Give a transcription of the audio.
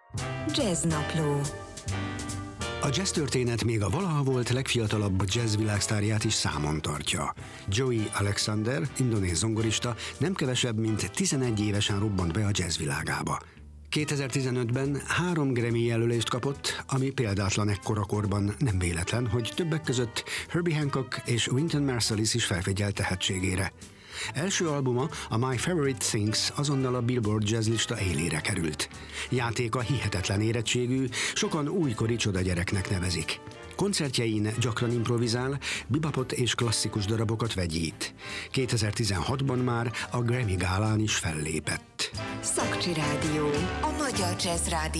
Jazznapló. A jazz történet még a valaha volt legfiatalabb jazz világsztárját is számon tartja. Joey Alexander, indonéz zongorista, nem kevesebb, mint 11 évesen robbant be a jazz világába. 2015-ben 3 Grammy jelölést kapott, ami példátlan ekkora korban nem véletlen, hogy többek között Herbie Hancock és Wynton Marsalis is felfigyelt tehetségére. Első albuma, a My Favorite Things azonnal a Billboard Jazz lista élére került. Játéka hihetetlen érettségű, sokan újkori csodagyereknek nevezik. Koncertjein gyakran improvizál, bebopot és klasszikus darabokat vegyít. 2016-ban már a Grammy gálán is fellépett. Szakcsi Rádió, a magyar jazz rádió.